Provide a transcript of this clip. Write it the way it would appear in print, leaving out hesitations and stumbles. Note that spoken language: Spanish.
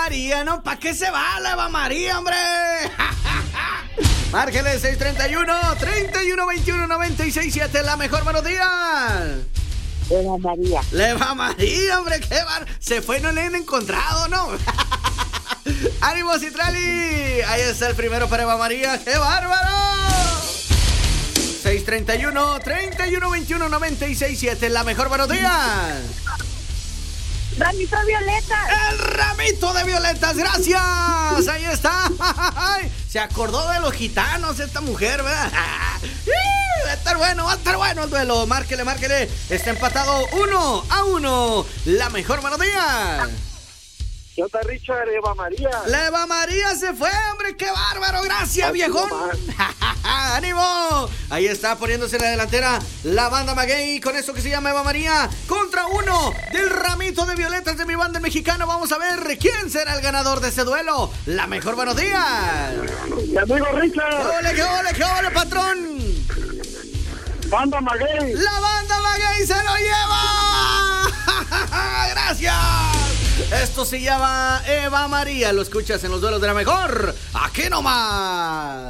María, ¿no? ¿Para qué se va la Eva María, hombre? Márquele 631-3121-967, la mejor. Buenos días. Eva María. La Eva María, hombre, qué se fue, no le han encontrado, ¿no? ¡Ánimo, Citrali! Ahí está el primero para Eva María. ¡Qué bárbaro! 631-3121-967, la mejor. Buenos días. Ramito de violetas. El ramito de violetas, gracias. Ahí está. Se acordó de los gitanos esta mujer, ¿verdad? Va a estar bueno el duelo. Márquele. Está empatado 1-1. La mejor. Buenos días. ¿Qué onda, Richard? Eva María. La Eva María se fue, hombre. ¡Qué bárbaro! ¡Gracias, viejón! ¡Ánimo! Ahí está poniéndose en la delantera la banda Maguey con eso que se llama Eva María contra uno del ramito de violetas de mi banda mexicana. Vamos a ver quién será el ganador de ese duelo. La mejor. Buenos días. Mi amigo Richard. ¡Qué ole, patrón! Banda Maguey. ¡La banda Maguey se lo lleva! ¡Gracias! Esto se llama Eva María. Lo escuchas en los duelos de la mejor. ¡Aquí nomás!